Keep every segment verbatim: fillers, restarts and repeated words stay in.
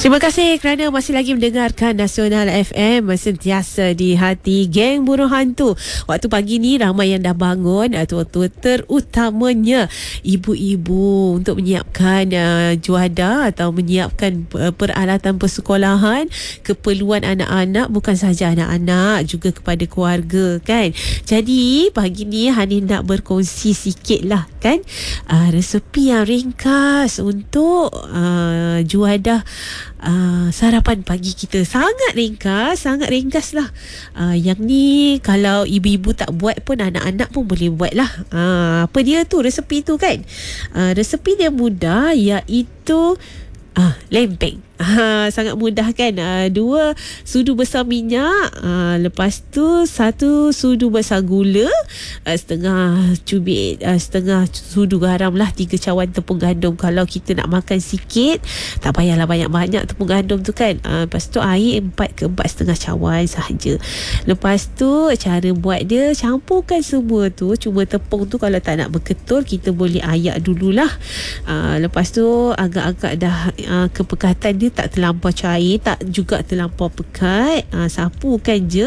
Terima kasih kerana masih lagi mendengarkan Nasional F M, sentiasa di hati geng buruh hantu. Waktu pagi ni ramai yang dah bangun, tua-tua terutamanya ibu-ibu, untuk menyiapkan uh, juada atau menyiapkan uh, peralatan persekolahan, keperluan anak-anak, bukan sahaja anak-anak, juga kepada keluarga kan. Jadi pagi ni Hanif nak berkongsi sikit lah kan, uh, resepi yang ringkas untuk uh, juadah Uh, sarapan pagi kita. Sangat ringkas, sangat ringkas lah. Uh, yang ni kalau ibu-ibu tak buat pun anak-anak pun boleh buat lah. Uh, apa dia tu, resepi tu kan? Uh, resepi dia mudah, iaitu uh, lempeng. Ha, sangat mudah kan. Ha, dua sudu besar minyak, ha, lepas tu satu sudu besar gula, ha, setengah cubit, ha, setengah sudu garam lah, tiga cawan tepung gandum. Kalau kita nak makan sikit, tak payahlah banyak-banyak tepung gandum tu kan. Ha, lepas tu air empat ke empat setengah cawan sahaja. Lepas tu cara buat dia, campurkan semua tu. Cuma tepung tu kalau tak nak berketul, kita boleh ayak dululah. Ha, lepas tu agak-agak dah ha, kepekatan dia tak terlampau cair, tak juga terlampau pekat. Uh, sapukan je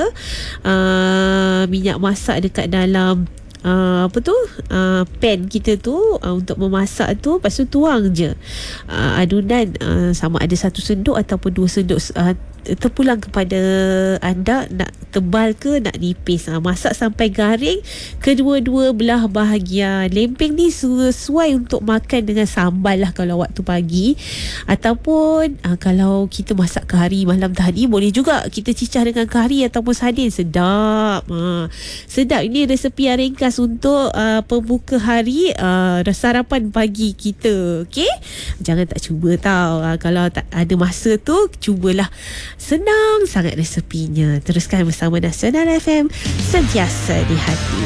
uh, minyak masak dekat dalam Uh, apa tu uh, pan kita tu uh, untuk memasak tu. Lepas tu tuang je uh, adunan, uh, sama ada satu sendok ataupun dua sendok. uh, Terpulang kepada anda nak tebal ke nak nipis. Ha, masak sampai garing kedua-dua belah bahagian. Lempeng ni sesuai untuk makan dengan sambal lah kalau waktu pagi, ataupun ha, kalau kita masak kari malam tadi, boleh juga kita cicah dengan kari ataupun sardin. Sedap. Ha, sedap. Ini resepi yang ringkas untuk uh, pembuka hari, uh, sarapan pagi kita. Okey, jangan tak cuba tau. Ha, kalau tak ada masa tu, cubalah. Senang sangat resepinya. Teruskan bersama Nasional F M, sentiasa di hati.